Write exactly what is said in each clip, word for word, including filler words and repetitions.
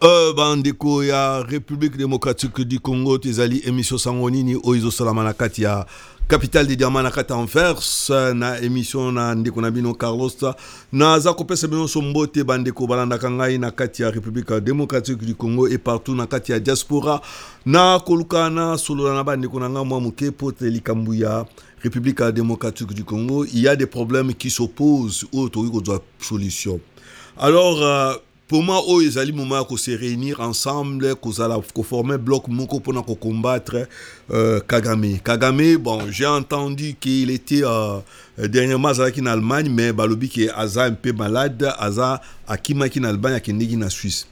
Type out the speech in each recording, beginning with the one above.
Euh, bandeko ya République démocratique du Congo tezali émission sangonini oizo salamana kati ya capitale de diamant na kati Anvers na émission na ndeko na bino Carlos na za kopesa bino sombote bandeko balanda kangai na kati ya République démocratique du Congo et partout na kati ya diaspora na kolukana solo na bandeko na nga mwa muke pote likambu ya République démocratique du Congo. Il y a des problèmes qui s'opposent au de solution. Alors euh, pour moi, oh, ils allaient moment qu'on se réunir ensemble, qu'on allait former un bloc moko pour combattre euh, Kagame. Kagame, bon, j'ai entendu qu'il était euh, dernièrement en Allemagne, mais balobi qui est Aza un peu malade, Aza Akima qui en Allemagne, Akindegi en Suisse.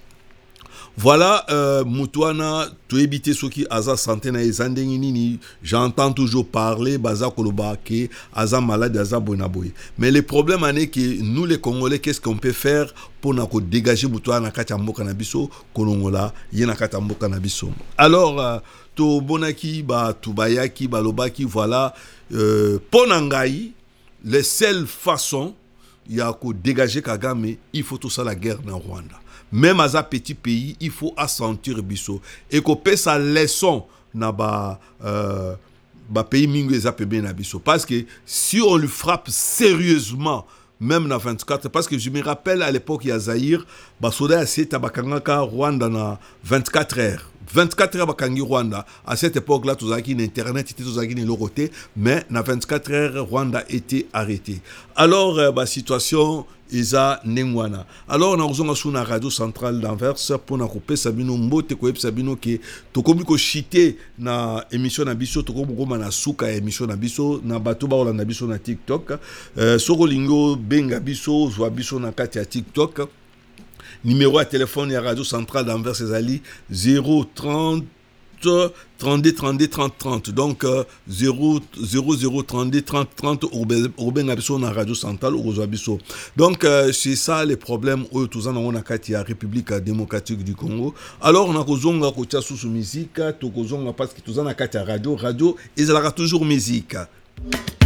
Voilà, euh, Moutouana, tu éviter ce qui Aza santé na ezandengini, j'entends toujours parler, Baza Koloba, que Aza malade, Aza bonaboy. Mais le problème est que nous les Congolais, qu'est-ce qu'on peut faire pour nous dégager Moutouana Katambo Kanabiso, Kolongola, Yena Katambo Kanabiso. Alors, euh, to bonaki, ba, tubayaki, balobaki, voilà, euh, Ponangai, les seules façons, il y a que dégager Kagame, il faut tout ça la guerre dans Rwanda. Même à un petit pays, il faut assentir biso et qu'on paie sa leçon dans ba euh, ba pays mingo ezapé bien na biso parce que si on lui frappe sérieusement même dans vingt-quatre parce que je me rappelle à l'époque il y a Zaïre ba soda c'est tabakanga Rwanda na vingt-quatre heures vingt-quatre heures bakangi Rwanda à cette époque là tout ça qui internet était tout ça qui le côté mais na vingt-quatre heures Rwanda était arrêté alors euh, ba situation Isa Nengwana. Alors, on a besoin de la radio centrale d'Anvers pour nous couper Sabino Mbote, pour Sabino qui to comme ko chité na émission na biso, to comme ko na suka émission na biso, na batuba wala na biso na TikTok. Euh, soko lingo benga biso, zwa biso na kati ya TikTok. Numéro à téléphone ya radio centrale d'Anvers ezali zéro trente trente-deux trente-deux trente trente donc euh, zéro zéro trente-deux trente trente urbain abisso na radio centrale au abisso donc euh, c'est ça les problèmes où tous en on a kati ya République démocratique du Congo. Alors on a kozonga ko tia sous musique to kozonga parce que tous en a kati ya radio radio ezalaka toujours musique.